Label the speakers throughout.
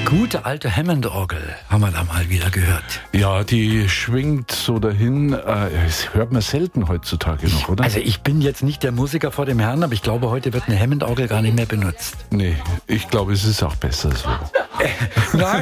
Speaker 1: Gute alte Hammond-Orgel haben wir da mal wieder gehört.
Speaker 2: Ja, die schwingt so dahin. Das hört man selten heutzutage noch, oder?
Speaker 1: Also ich bin jetzt nicht der Musiker vor dem Herrn, aber ich glaube, heute wird eine Hammond-Orgel gar nicht mehr benutzt.
Speaker 2: Nee, ich glaube, es ist auch besser so.
Speaker 1: Nein.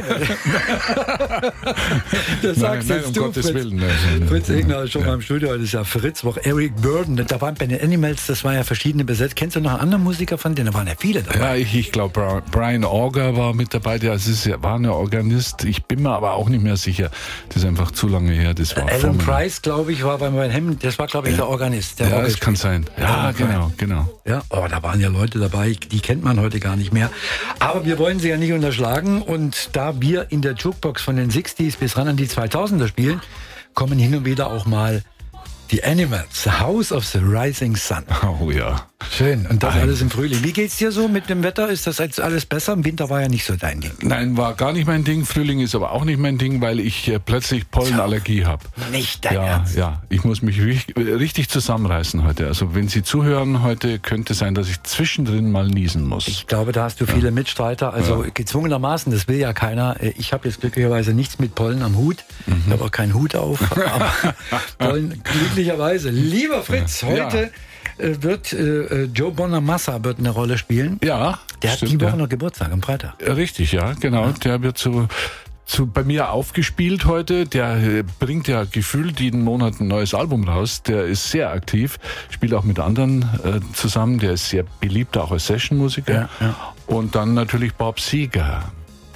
Speaker 1: Das sagst
Speaker 2: nein,
Speaker 1: jetzt
Speaker 2: um
Speaker 1: du,
Speaker 2: Gottes
Speaker 1: Fritz.
Speaker 2: Willen.
Speaker 1: Fritz Egner ist schon mal im Studio, das ist ja Fritzwoch. Eric Burdon, da waren bei den Animals, das war ja verschiedene besetzt. Kennst du noch einen anderen Musiker von denen? Da waren ja viele dabei.
Speaker 2: Ja, ich glaube, Brian Auger war mit dabei, war ein Organist. Ich bin mir aber auch nicht mehr sicher. Das ist einfach zu lange her. Das war
Speaker 1: Alan Price, glaube ich, war beim Hammond, das war, glaube ich, der Organist. Der
Speaker 2: das kann sein. Ja, genau.
Speaker 1: Ja, oh, da waren ja Leute dabei, die kennt man heute gar nicht mehr. Aber wir wollen sie ja nicht unterschlagen. Und da wir in der Jukebox von den 60s bis ran an die 2000er spielen, kommen hin und wieder auch mal die Animals, House of the Rising Sun.
Speaker 2: Oh ja.
Speaker 1: Schön. Und das alles im Frühling. Wie geht's dir so mit dem Wetter? Ist das jetzt alles besser? Im Winter war ja nicht so dein Ding.
Speaker 2: Nein, war gar nicht mein Ding. Frühling ist aber auch nicht mein Ding, weil ich plötzlich Pollenallergie habe.
Speaker 1: Nicht dein Ernst?
Speaker 2: Ja, ich muss mich richtig zusammenreißen heute. Also wenn Sie zuhören heute, könnte sein, dass ich zwischendrin mal niesen muss.
Speaker 1: Ich glaube, da hast du viele Mitstreiter. Also gezwungenermaßen, das will ja keiner. Ich habe jetzt glücklicherweise nichts mit Pollen am Hut. Ich habe auch keinen Hut auf. Aber Pollen glücklicherweise. Lieber Fritz, heute wird Joe Bonamassa wird eine Rolle spielen.
Speaker 2: Ja,
Speaker 1: der hat die Woche noch Geburtstag, am Freitag.
Speaker 2: Richtig, ja, genau. Ja. Der wird bei mir aufgespielt heute. Der bringt ja gefühlt jeden Monat ein neues Album raus. Der ist sehr aktiv, spielt auch mit anderen zusammen. Der ist sehr beliebt, auch als Sessionmusiker.
Speaker 1: Ja, ja.
Speaker 2: Und dann natürlich Bob Seger.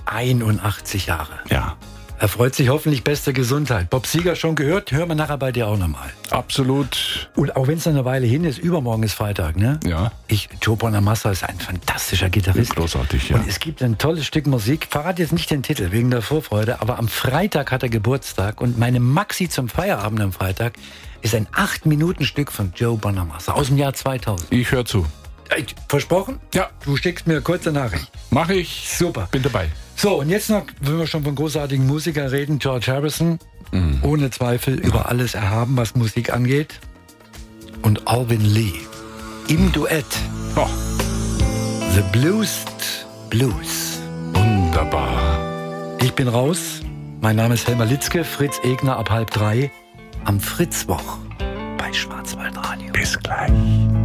Speaker 1: 81 Jahre.
Speaker 2: Ja.
Speaker 1: Er freut sich hoffentlich, beste Gesundheit. Bob Seger schon gehört, hören wir nachher bei dir auch nochmal.
Speaker 2: Absolut.
Speaker 1: Und auch wenn es eine Weile hin ist, übermorgen ist Freitag, ne?
Speaker 2: Ja.
Speaker 1: Joe Bonamassa ist ein fantastischer Gitarrist.
Speaker 2: Großartig, ja.
Speaker 1: Und es gibt ein tolles Stück Musik. Verrate jetzt nicht den Titel, wegen der Vorfreude, aber am Freitag hat er Geburtstag und meine Maxi zum Feierabend am Freitag ist ein 8-Minuten-Stück von Joe Bonamassa aus dem Jahr 2000.
Speaker 2: Ich höre zu.
Speaker 1: Versprochen?
Speaker 2: Ja.
Speaker 1: Du schickst mir eine kurze Nachricht.
Speaker 2: Mach ich.
Speaker 1: Super.
Speaker 2: Bin dabei.
Speaker 1: So, und jetzt noch, wenn wir schon von großartigen Musikern reden, George Harrison, ohne Zweifel über alles erhaben, was Musik angeht. Und Alvin Lee im Duett.
Speaker 2: Oh.
Speaker 1: The Bluesed Blues.
Speaker 2: Wunderbar.
Speaker 1: Ich bin raus. Mein Name ist Helmer Litzke, Fritz Egner ab 2:30 am Fritzwoch bei Schwarzwaldradio.
Speaker 2: Bis gleich.